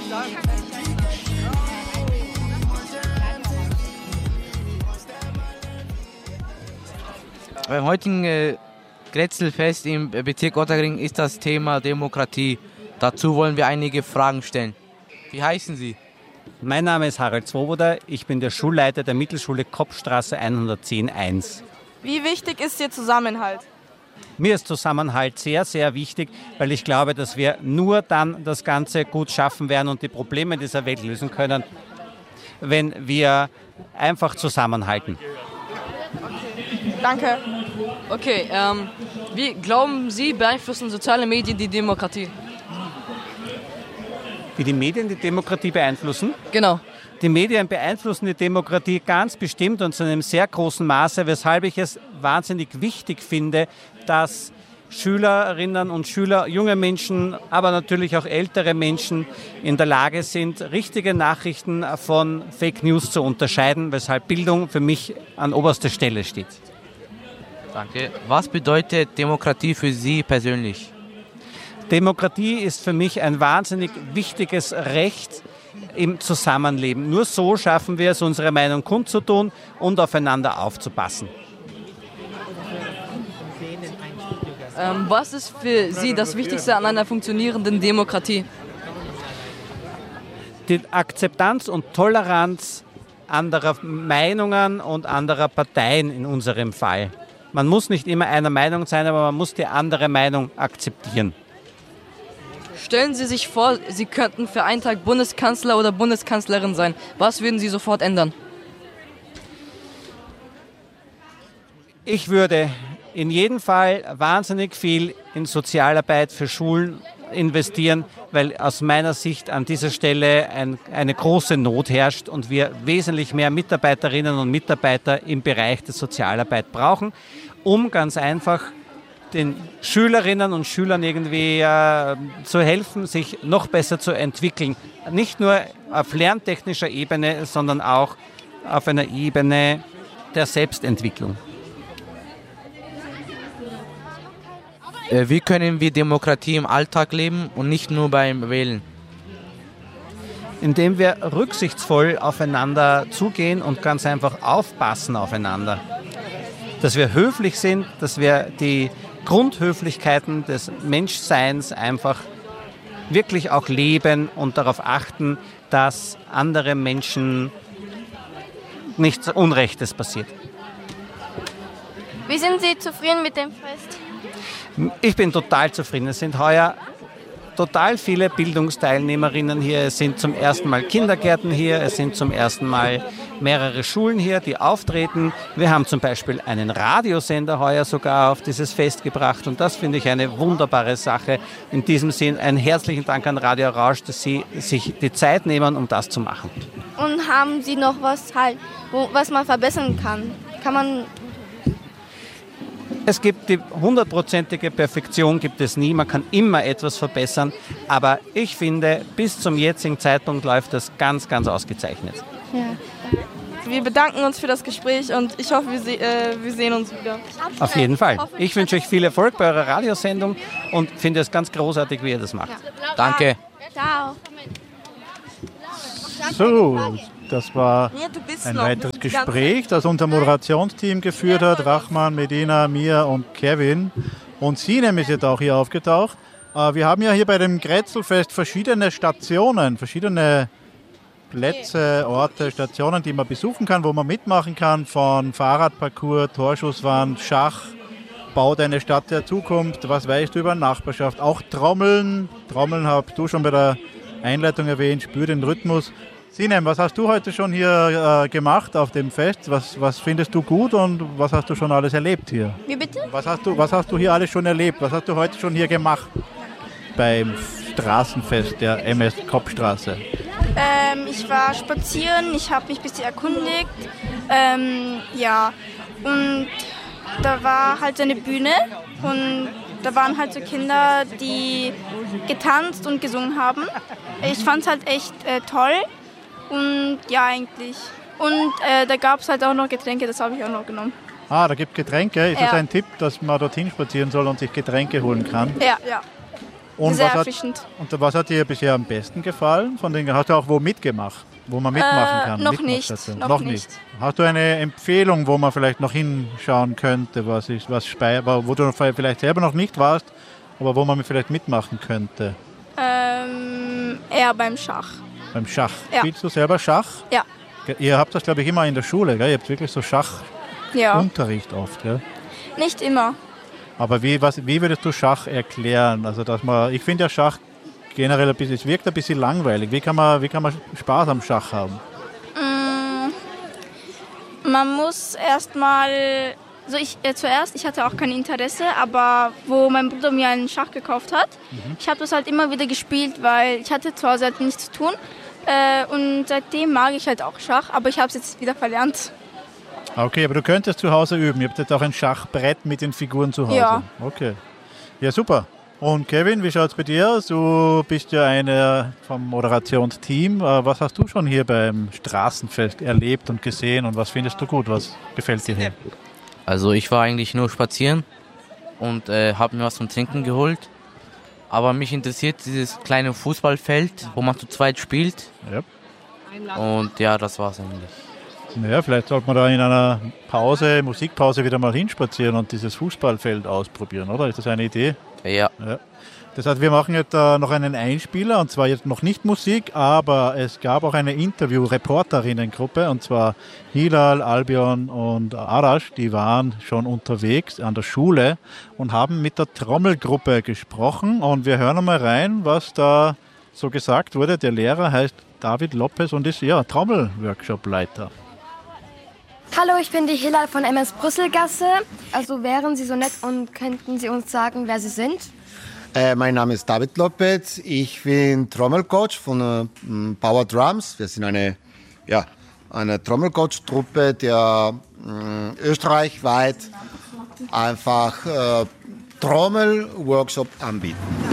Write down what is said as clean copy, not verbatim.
Beim heutigen Grätzelfest im Bezirk Ottakring ist das Thema Demokratie. Dazu wollen wir einige Fragen stellen. Wie heißen Sie? Mein Name ist Harald Swoboda, ich bin der Schulleiter der Mittelschule Kopfstraße 110-1. Wie wichtig ist Ihr Zusammenhalt? Mir ist Zusammenhalt sehr, sehr wichtig, weil ich glaube, dass wir nur dann das Ganze gut schaffen werden und die Probleme dieser Welt lösen können, wenn wir einfach zusammenhalten. Danke. Okay, wie glauben Sie, beeinflussen soziale Medien die Demokratie? Wie die Medien die Demokratie beeinflussen? Genau. Die Medien beeinflussen die Demokratie ganz bestimmt und zu einem sehr großen Maße, weshalb ich es wahnsinnig wichtig finde, dass Schülerinnen und Schüler, junge Menschen, aber natürlich auch ältere Menschen in der Lage sind, richtige Nachrichten von Fake News zu unterscheiden, weshalb Bildung für mich an oberster Stelle steht. Danke. Was bedeutet Demokratie für Sie persönlich? Demokratie ist für mich ein wahnsinnig wichtiges Recht im Zusammenleben. Nur so schaffen wir es, unsere Meinung kundzutun und aufeinander aufzupassen. Was ist für Sie das Wichtigste an einer funktionierenden Demokratie? Die Akzeptanz und Toleranz anderer Meinungen und anderer Parteien in unserem Fall. Man muss nicht immer einer Meinung sein, aber man muss die andere Meinung akzeptieren. Stellen Sie sich vor, Sie könnten für einen Tag Bundeskanzler oder Bundeskanzlerin sein. Was würden Sie sofort ändern? Ich würde in jedem Fall wahnsinnig viel in Sozialarbeit für Schulen investieren, weil aus meiner Sicht an dieser Stelle eine große Not herrscht und wir wesentlich mehr Mitarbeiterinnen und Mitarbeiter im Bereich der Sozialarbeit brauchen, um ganz einfach den Schülerinnen und Schülern irgendwie zu helfen, sich noch besser zu entwickeln. Nicht nur auf lerntechnischer Ebene, sondern auch auf einer Ebene der Selbstentwicklung. Wie können wir Demokratie im Alltag leben und nicht nur beim Wählen? Indem wir rücksichtsvoll aufeinander zugehen und ganz einfach aufpassen aufeinander. Dass wir höflich sind, dass wir die Grundhöflichkeiten des Menschseins einfach wirklich auch leben und darauf achten, dass andere Menschen nichts Unrechtes passiert. Wie sind Sie zufrieden mit dem Fest? Ich bin total zufrieden. Es sind heuer total viele Bildungsteilnehmerinnen hier. Es sind zum ersten Mal Kindergärten hier. Es sind zum ersten Mal mehrere Schulen hier, die auftreten. Wir haben zum Beispiel einen Radiosender heuer sogar auf dieses Fest gebracht. Und das finde ich eine wunderbare Sache. In diesem Sinn einen herzlichen Dank an Radio Rausch, dass Sie sich die Zeit nehmen, um das zu machen. Und haben Sie noch was was man verbessern kann? Es gibt die 100%ige Perfektion, gibt es nie. Man kann immer etwas verbessern. Aber ich finde, bis zum jetzigen Zeitpunkt läuft das ganz, ganz ausgezeichnet. Ja. Wir bedanken uns für das Gespräch und ich hoffe, wir sehen uns wieder. Auf jeden Fall. Ich wünsche euch viel Erfolg bei eurer Radiosendung und finde es ganz großartig, wie ihr das macht. Danke. Ciao. So, das war ein weiteres Gespräch, das unser Moderationsteam geführt hat. Rachman, Medina, Mia und Kevin. Und Sinem ist jetzt auch hier aufgetaucht. Wir haben ja hier bei dem Grätzelfest verschiedene Stationen, verschiedene Plätze, Orte, Stationen, die man besuchen kann, wo man mitmachen kann, von Fahrradparcours, Torschusswand, Schach, Bau deine Stadt der Zukunft, was weißt du über Nachbarschaft, auch Trommeln. Trommeln hast du schon bei der Einleitung erwähnt, spür den Rhythmus. Sinem, was hast du heute schon hier gemacht auf dem Fest? Was findest du gut und was hast du schon alles erlebt hier? Wie bitte? Was hast du hier alles schon erlebt? Was hast du heute schon hier gemacht beim Straßenfest der MS Kopfstraße? Ich war spazieren, ich habe mich ein bisschen erkundigt. Und da war halt so eine Bühne und da waren halt so Kinder, die getanzt und gesungen haben. Ich fand es halt echt toll und ja eigentlich. Und da gab es halt auch noch Getränke, das habe ich auch noch genommen. Ah, da gibt es Getränke. Ist Ja. das ein Tipp, dass man dorthin spazieren soll und sich Getränke holen kann? Ja, ja. Und sehr erfrischend. Und was hat dir bisher am besten gefallen? Von den, hast du auch wo mitgemacht, wo man mitmachen kann? Noch nicht. Hast du eine Empfehlung, wo man vielleicht noch hinschauen könnte, wo du vielleicht selber noch nicht warst, aber wo man vielleicht mitmachen könnte? Eher beim Schach. Beim Schach? Ja. Spielst du selber Schach? Ja. Ihr habt das, glaube ich, immer in der Schule, gell? Ihr habt wirklich so Schachunterricht oft, gell? Nicht immer. Aber wie würdest du Schach erklären? Also, ich finde ja Schach generell es wirkt ein bisschen langweilig. Wie kann man Spaß am Schach haben? Man muss erstmal, ich hatte auch kein Interesse, aber wo mein Bruder mir einen Schach gekauft hat, ich habe das halt immer wieder gespielt, weil ich hatte zu Hause halt nichts zu tun. Und seitdem mag ich halt auch Schach, aber ich habe es jetzt wieder verlernt. Okay, aber du könntest zu Hause üben. Ihr habt jetzt auch ein Schachbrett mit den Figuren zu Hause. Ja. Okay. Ja, super. Und Kevin, wie schaut es bei dir aus? Du bist ja einer vom Moderationsteam. Was hast du schon hier beim Straßenfest erlebt und gesehen und was findest du gut? Was gefällt dir hier? Also ich war eigentlich nur spazieren und habe mir was zum Trinken geholt. Aber mich interessiert dieses kleine Fußballfeld, wo man zu zweit spielt. Ja. Und ja, das war's eigentlich. Naja, vielleicht sollte man da in einer Musikpause wieder mal hinspazieren und dieses Fußballfeld ausprobieren, oder? Ist das eine Idee? Ja. Das heißt, wir machen jetzt noch einen Einspieler, und zwar jetzt noch nicht Musik, aber es gab auch eine Interview-Reporterinnengruppe, und zwar Hilal, Albion und Arash, die waren schon unterwegs an der Schule und haben mit der Trommelgruppe gesprochen. Und wir hören mal rein, was da so gesagt wurde. Der Lehrer heißt David Lopez und ist Trommel-Workshop-Leiter. Hallo, ich bin die Hilal von MS Brüsselgasse. Also wären Sie so nett und könnten Sie uns sagen, wer Sie sind? Mein Name ist David Lopez. Ich bin Trommelcoach von Power Drums. Wir sind eine Trommelcoach-Truppe, der österreichweit einfach Trommel-Workshop anbieten.